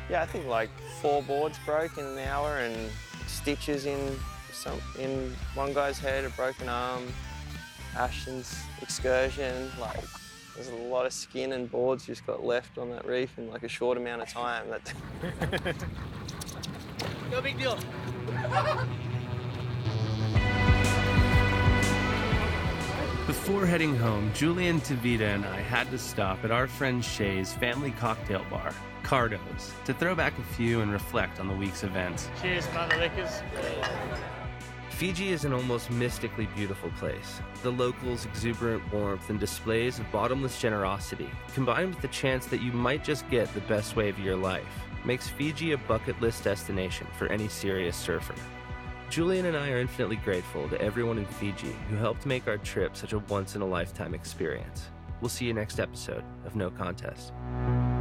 Yeah, I think like 4 boards broke in an hour and stitches in one guy's head, a broken arm, Ashton's excursion. Like, there's a lot of skin and boards just got left on that reef in like a short amount of time. No big deal. Before heading home, Julian, Tavita, and I had to stop at our friend Shay's family cocktail bar, Cardo's, to throw back a few and reflect on the week's events. Cheers, man, the liquors. Fiji is an almost mystically beautiful place. The locals' exuberant warmth and displays of bottomless generosity, combined with the chance that you might just get the best wave of your life, makes Fiji a bucket list destination for any serious surfer. Julian and I are infinitely grateful to everyone in Fiji who helped make our trip such a once-in-a-lifetime experience. We'll see you next episode of No Contest.